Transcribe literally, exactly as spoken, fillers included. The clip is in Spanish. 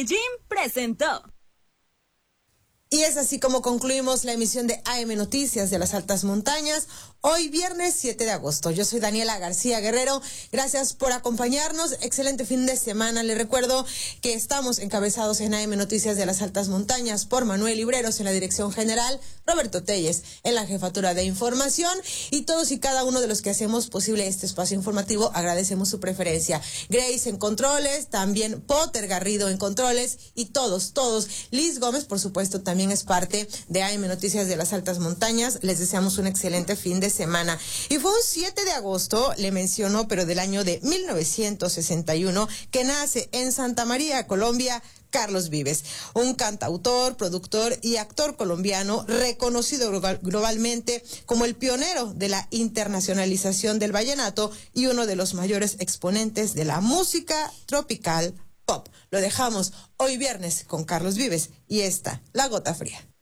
Medellín presentó. Y es así como concluimos la emisión de A M Noticias de las Altas Montañas, hoy viernes siete de agosto. Yo soy Daniela García Guerrero, gracias por acompañarnos, excelente fin de semana. Les recuerdo que estamos encabezados en A M Noticias de las Altas Montañas por Manuel Libreros en la dirección general, Roberto Telles en la jefatura de información, y todos y cada uno de los que hacemos posible este espacio informativo agradecemos su preferencia. Grace en controles, también Potter Garrido en controles, y todos, todos, Liz Gómez, por supuesto, también es parte de A M Noticias de las Altas Montañas. Les deseamos un excelente fin de semana. Y fue un siete de agosto, le mencionó, pero del año de mil novecientos sesenta y uno, que nace en Santa María, Colombia, Carlos Vives, un cantautor, productor y actor colombiano reconocido globalmente como el pionero de la internacionalización del vallenato y uno de los mayores exponentes de la música tropical pop. Lo dejamos hoy viernes con Carlos Vives y esta, La Gota Fría.